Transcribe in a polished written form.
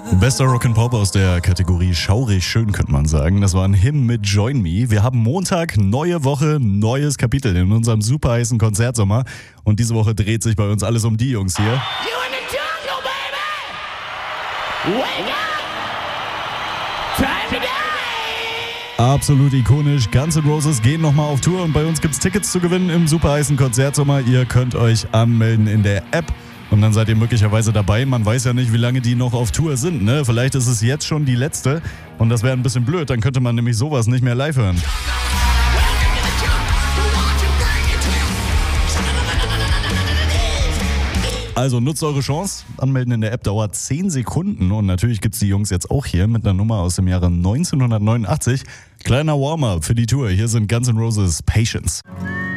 Bester Rock'n'Pop aus der Kategorie schaurig schön, könnte man sagen. Das war ein Hymn mit Join Me. Wir haben Montag, neue Woche, neues Kapitel in unserem super heißen Konzertsommer. Und diese Woche dreht sich bei uns alles um die Jungs hier. You in the jungle, baby! Wake up! Time to die! Absolut ikonisch. Guns N' Roses gehen nochmal auf Tour und bei uns gibt's Tickets zu gewinnen im super heißen Konzertsommer. Ihr könnt euch anmelden in der App. Und dann seid ihr möglicherweise dabei. Man weiß ja nicht, wie lange die noch auf Tour sind, ne? Vielleicht ist es jetzt schon die letzte. Und das wäre ein bisschen blöd. Dann könnte man nämlich sowas nicht mehr live hören. Also nutzt eure Chance. Anmelden in der App dauert 10 Sekunden. Und natürlich gibt's die Jungs jetzt auch hier mit einer Nummer aus dem Jahre 1989. Kleiner Warm-up für die Tour. Hier sind Guns N' Roses Patience.